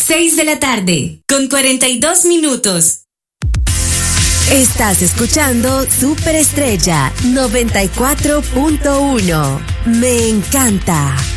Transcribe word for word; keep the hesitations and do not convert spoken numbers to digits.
seis de la tarde, con cuarenta y dos minutos. Estás escuchando Superestrella noventa y cuatro punto uno. Me encanta.